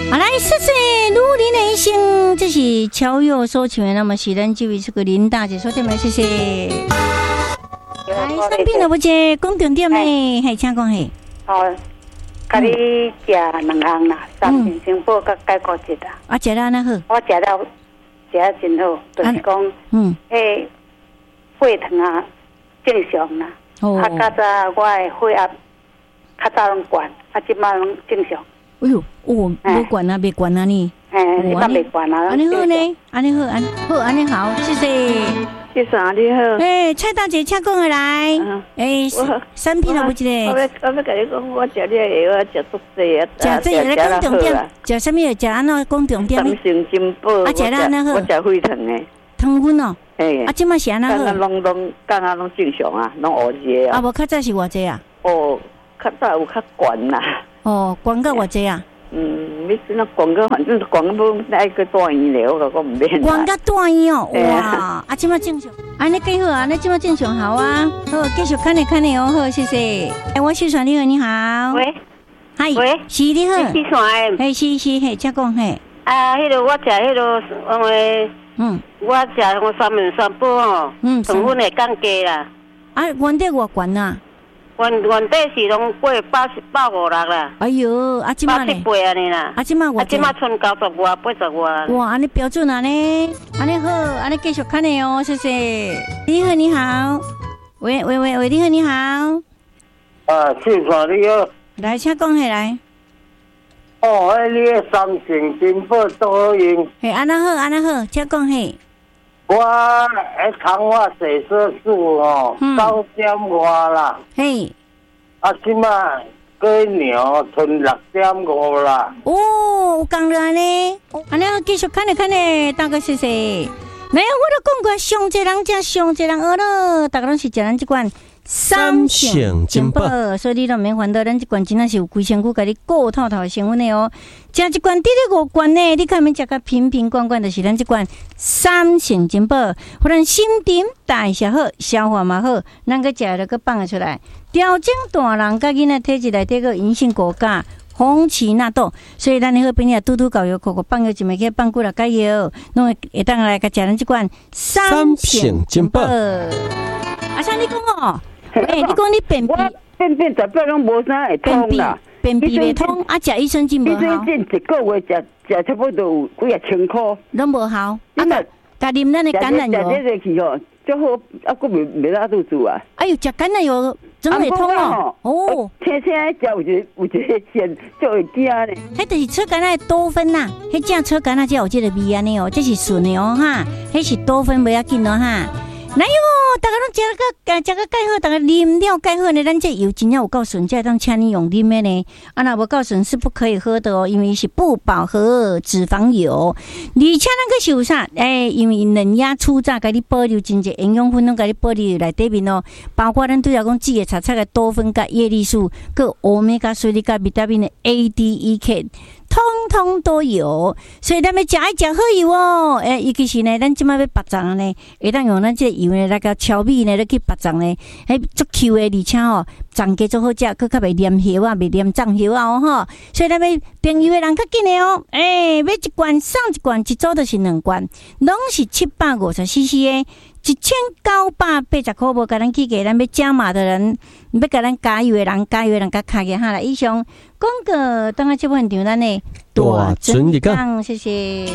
来，谢谢努力的一生，这是超越所唱的，那么是咱这位这个林大姐说对吗？谢谢。来，生病了不姐，讲重点呢，嘿，请讲嘿。 哦，甲你食2项啦，三全新宝甲解骨节啦。 啊，食了安那好？ 我食了真好，就是讲，迄血糖啊正常啦。啊，较早我的血压较早拢悬，啊，即摆拢正常。 哎呦，无悬啊，袂悬啊你。 你嘛袂悬啊？ 安尼好呢，安尼好，安尼好，谢谢。 谢谢啊，你好。 蔡大姐，请讲下来。生病了不？一个。 我要甲你讲，我食了药，我食足济啊。 食这个讲重点，食什么药？食安怎讲重点？ 三成金宝。 啊，食了安那好。 我食血糖的。 糖分哦。 啊， 即摆是安那好。 刚刚拢正常啊，拢乌热啊。 啊，无较早是偌济啊？ 哦，较早有较悬啦。 哦，悬到偌济啊？ 你那广告，反正广告不那个大医疗，我讲唔免。 广告大医哦，哇！啊，即摆正常，安尼几好啊，那即摆正常好啊。好，继续看你哦，好，谢谢。我秀传你好，你好。 喂， 嗨，喂，是你好。 秀传嘿，是，嘿，请讲嘿。 啊，迄个我食迄个，我食我三文三宝哦，糖分会降低啦。 啊，原底偌悬啊？ 原底是拢过156啦。 哎呦，啊，即摆呢 ？88安尼啦。 啊，即摆我即摆剩90外80外。 哇，安尼标准啊呢，安尼好，安尼继续看你哦，谢谢。你好，你好，喂，你好，你好。 啊，秀传你好。 来，请讲下来。 哦，你的三成金宝多好用。 嘿，安那好，请讲嘿。 我糖化血色素哦，9点外啦。 嘿， 啊，即摆过年剩6.5啦。 哦，有降落来呢。安尼继续看你，大哥谢谢。来，我都讲过，上一个人食，上一个人学了，大家拢是食咱这款三成金宝，所以你都免烦恼，咱这罐真正是有规身躯甲你顾透透的成分的哦。食一罐得了5罐呢，你看免食甲瓶瓶罐罐，就是咱这罐三成金宝，互咱心情代谢好，消化嘛好，咱个食了个放出来，调整大人甲囡仔体质内底个银杏果苷。红芪纳豆，所以咱那个边啊，嘟搞油口放药一枚去放几落解药，弄会当来甲食咱这罐三成金宝。啊，像你讲哦，你讲你便秘， 便十八拢无啥会通啦， 便秘袂通，啊，食益生菌无好。益生菌一个月食差不多有几啊千块， 拢无好。啊，甲啉咱的橄榄油。 食这个去吼，最好啊，佫袂拉肚子啊。 哎呦，食橄榄油真会通哦。哦， 青青食有一个线就会惊咧。 迄就是车橄榄的多酚呐，迄正车橄榄才有这个味安尼哦，这是纯的哦哈，迄是多酚不要紧哦哈。哪有？大家拢食个介好，大家啉了介好呢。咱这油真正有够纯，才当请你用啉的呢。啊，那无够纯是不可以喝的哦，因为是不饱和脂肪油。而且咱个是有啥？因为嫩芽粗榨，甲你保留真济营养分，拢甲你保留内底面哦。包括咱拄则讲煮的菜的多酚、甲叶绿素、佮欧米伽3甲维他命的 A、D、E、K。通通都有，所以咱要食爱食好油哦。尤其是呢，咱即摆要拔肠呢，会当用咱这个油呢来个超米呢，来去拔肠呢，足 Q 的，而且哦，肠加足好食，佮较袂黏血啊，袂黏胀血啊哦吼。所以咱要朋友的人较紧的哦，买一罐送一罐，一组就是2罐，拢是750cc 的。1980块，无甲咱去给咱要加码的人，要甲咱加油的人，甲卡给下来。以上广告，当下这部分场咱的大尊讲，谢谢。你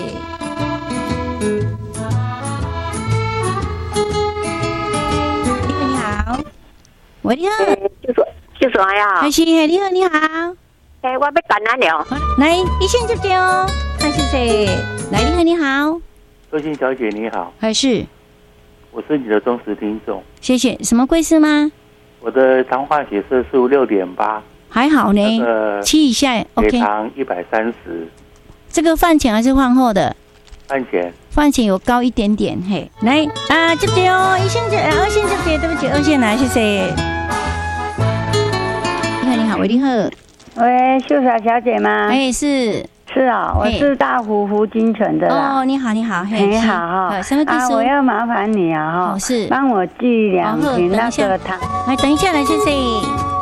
好，喂，你好， 就说呀， 还是你好，你好， 我要感染了， 来一线接接哦，谢谢。来，你好，你好， 周欣小姐你好， 还是。 我是你的忠实听众， 谢谢。什么贵司吗？ 我的糖化血色素6.8， 还好呢，7以下 ，OK。 血糖130。 这个饭前还是饭后的？ 饭前。 饭前有高一点点，嘿，来啊，接接哦，一线接，二线接接，对不起，二线来，谢谢。你好，你好，喂，你好， 喂，秀霞小姐吗？ 是。 是啊，我是大湖福金城的啦。 哦，你好，你好， 你好哈。 什么技术？ 我要麻烦你啊哈， 是帮我寄2瓶那个糖。 来，等一下，来，谢谢。